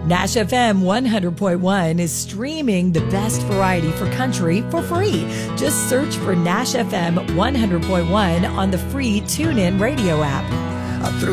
Nash FM 100.1 is streaming the best variety for country for free. Just search for Nash FM 100.1 on the free TuneIn radio app. I threw